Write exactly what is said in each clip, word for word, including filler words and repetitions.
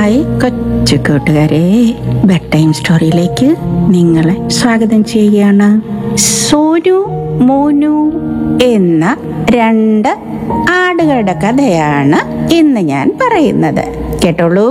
Hi കൊച്ചു കൂട്ടുകാരെ, bed time സ്റ്റോറിയിലേക്ക് നിങ്ങളെ സ്വാഗതം ചെയ്യുകയാണ്. സോനു മോനു എന്ന രണ്ട് ആടുകളുടെ കഥയാണ് ഇന്ന് ഞാൻ പറയുന്നത്. കേട്ടോളൂ.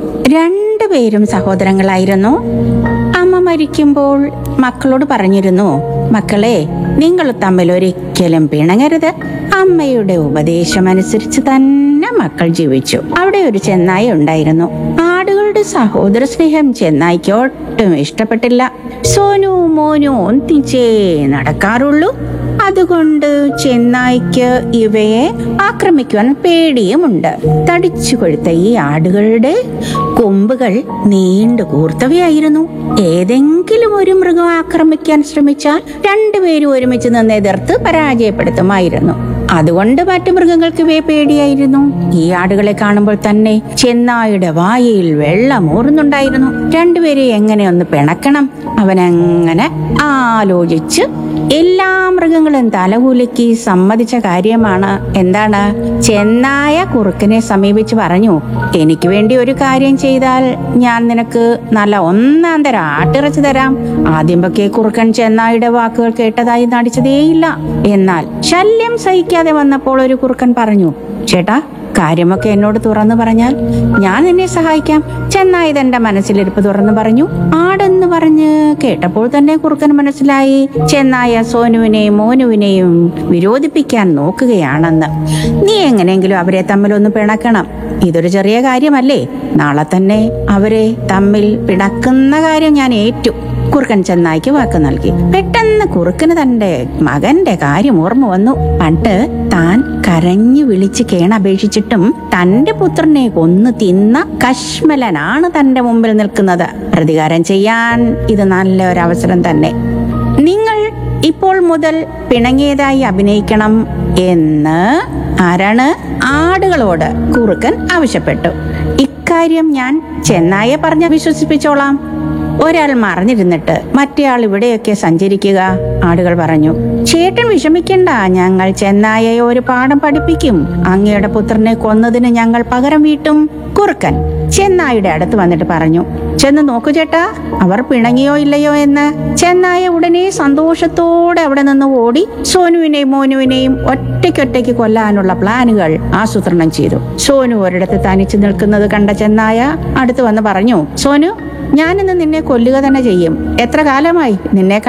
രണ്ടുപേരും സഹോദരങ്ങളായിരുന്നു. അമ്മ മരിക്കുമ്പോൾ മക്കളോട് പറഞ്ഞിരുന്നു, മക്കളെ നിങ്ങൾ തമ്മിൽ ഒരിക്കലും പിണങ്ങരുത്. അമ്മയുടെ ഉപദേശമനുസരിച്ച് തന്നെ മക്കൾ ജീവിച്ചു. അവിടെ ഒരു ചെന്നായി ഉണ്ടായിരുന്നു. ആടുകളുടെ സഹോദര സ്നേഹം ചെന്നായിക്ക് ഒട്ടും ഇഷ്ടപ്പെട്ടില്ല. സോനു മോനു ഒന്നിച്ചേ നടക്കാറുള്ളൂ. അതുകൊണ്ട് ചെന്നായിക്ക് ഇവയെ ആക്രമിക്കുവാൻ പേടിയുമുണ്ട്. തടിച്ചു കൊഴുത്ത ഈ ആടുകളുടെ കൊമ്പുകൾ നീണ്ടു കൂർത്തവയായിരുന്നു. ഏതെങ്കിലും ഒരു മൃഗം ആക്രമിക്കാൻ ശ്രമിച്ചാൽ രണ്ടുപേരും ഒരുമിച്ച് നിന്ന് എതിർത്ത് പരാജയപ്പെടുത്തുമായിരുന്നു. അതുകൊണ്ട് മറ്റു മൃഗങ്ങൾക്ക് ഇവയെ പേടിയായിരുന്നു. ഈ ആടുകളെ കാണുമ്പോൾ തന്നെ ചെന്നായുടെ വായിൽ വെള്ളം ഊറുന്നുണ്ടായിരുന്നു. രണ്ടുപേരെ എങ്ങനെ ഒന്ന് പിണക്കണം അവനങ്ങനെ ആലോചിച്ച് എല്ലാ മൃഗങ്ങളും തലകുലുക്കി സമ്മതിച്ച കാര്യമാണ്. എന്താണ്? ചെന്നായ കുറുക്കനെ സമീപിച്ച് പറഞ്ഞു, എനിക്ക് വേണ്ടി ഒരു കാര്യം ചെയ്താൽ ഞാൻ നിനക്ക് നല്ല ഒന്നാം തരം ആട്ടിറച്ചി തരാം. ആദ്യമൊക്കെ കുറുക്കൻ ചെന്നായുടെ വാക്കുകൾ കേട്ടതായി നടിച്ചതേയില്ല. എന്നാൽ ശല്യം സഹിക്കാതെ വന്നപ്പോൾ ഒരു കുറുക്കൻ പറഞ്ഞു, ചേട്ടാ, കാര്യമൊക്കെ എന്നോട് തുറന്നു പറഞ്ഞാൽ ഞാൻ നിന്നെ സഹായിക്കാം. ചെന്നായി തന്റെ മനസ്സിലിരിപ്പ് തുറന്നു പറഞ്ഞു. ആടെന്ന് പറഞ്ഞ് കേട്ടപ്പോൾ തന്നെ കുറുക്കൻ മനസ്സിലായി ചെന്നായ സോനുവിനെയും മോനുവിനെയും വിരോധിപ്പിക്കാൻ നോക്കുകയാണെന്ന്. നീ എങ്ങനെയെങ്കിലും അവരെ തമ്മിലൊന്ന് പിണക്കണം. ഇതൊരു ചെറിയ കാര്യമല്ലേ? നാളെ തന്നെ അവരെ തമ്മിൽ പിണക്കുന്ന കാര്യം ഞാൻ ഏറ്റു. കുറുക്കൻ ചെന്നായിക്ക് വാക്ക് നൽകി. പെട്ടെന്ന് കുറുക്കന് തന്റെ മകന്റെ കാര്യം ഓർമ്മ വന്നു. പണ്ട് താൻ കരഞ്ഞു വിളിച്ച് കേണപേക്ഷിച്ചിട്ടും തന്റെ പുത്രനെ കൊന്നു തിന്ന കശ്മലനാണ് തന്റെ മുമ്പിൽ നിൽക്കുന്നത്. പ്രതികാരം ചെയ്യാൻ ഇത് നല്ലൊരവസരം തന്നെ. നിങ്ങൾ ഇപ്പോൾ മുതൽ പിണങ്ങിയതായി അഭിനയിക്കണം എന്ന് ആരാണ്? ആടുകളോട് കുറുക്കൻ ആവശ്യപ്പെട്ടു. ഇക്കാര്യം ഞാൻ ചെന്നായെ പറഞ്ഞ് വിശ്വസിപ്പിച്ചോളാം. ഒരാൾ മറിഞ്ഞിരുന്നിട്ട് മറ്റേയാൾ ഇവിടെയൊക്കെ സഞ്ചരിക്കുക. ആടുകൾ പറഞ്ഞു. ചേട്ടൻ വിഷമിക്കണ്ട, ഞങ്ങൾ ചെന്നായെ ഒരു പാഠം പഠിപ്പിക്കും. അങ്ങയുടെ പുത്രനെ കൊന്നതിന് ഞങ്ങൾ പകരം വീട്ടും. കുറുക്കൻ ചെന്നായുടെ അടുത്ത് വന്നിട്ട് പറഞ്ഞു, ചെന്ന് നോക്കൂ ചേട്ടാ, അവർ പിണങ്ങിയോ ഇല്ലയോ എന്ന്. ചെന്നായ ഉടനെ സന്തോഷത്തോടെ അവിടെ നിന്ന് ഓടി സോനുവിനെയും മോനുവിനെയും ഒറ്റയ്ക്കൊറ്റയ്ക്ക് കൊല്ലാനുള്ള പ്ലാനുകൾ ആസൂത്രണം ചെയ്തു. സോനു ഒരിടത്ത് തനിച്ചു നിൽക്കുന്നത് കണ്ട ചെന്നായ അടുത്ത് വന്ന് പറഞ്ഞു, സോനു, ഞാനിന്ന് നിന്നെ കൊല്ലുക തന്നെ ചെയ്യും. എത്ര കാലമായി നിന്നെ